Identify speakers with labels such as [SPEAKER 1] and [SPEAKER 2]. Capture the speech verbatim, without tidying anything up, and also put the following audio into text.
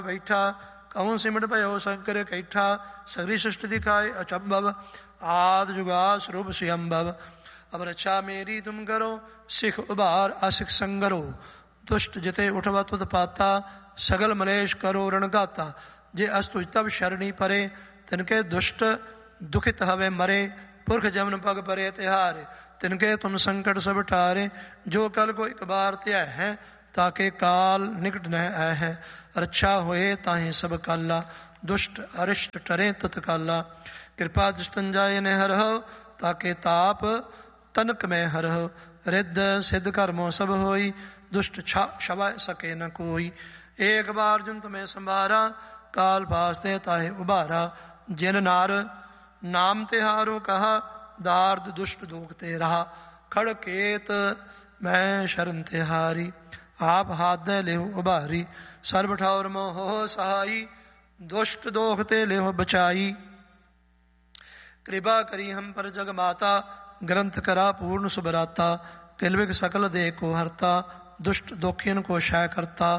[SPEAKER 1] बैठा कहूँ सिमट भयो शंकर कैठा सगरी सृष्टि दिखाए अचंभव आद जुगा स्वरूप स्वयंभव। अब रक्षा मेरी तुम करो सिख उबार असिख संगरो दुष्ट जिते उठवा तुद पाता सगल मलेश करो रणगाता। जे अस्तु तब शरणी परे तिनके दुष्ट दुखित हवे मरे पुरख जमन पग परे तिहारे तिनके तुम संकट सब टारे। जो कल को एक बार त्याय है ताके काल निकट न आए है रक्षा होए ताहे सब काला दुष्ट अरिष्ट टरे तत्काला। कृपा दृष्टन जाय ने हर हो ताके ताप तनक में हर हो रिद्ध सिद्ध कर्मों सब होई दुष्ट छा शवा सके न कोई। एक बार जुन तुम्हें संभारा काल पास्ते ताहे उबारा। जिन नार नाम तिहारो कहा दार्द दुष्ट दोखते रहा। खड़केत मैं शरण तिहारी आप हाथ दे लेहो उबारी। सर्व ठावर मोह सहाई दुष्ट दोखते लेहो बचाई। कृपा करी हम पर जग माता ग्रंथ करा पूर्ण सुबराता। किलविक सकल देह को हरता दुष्ट दोखियन को क्षय करता।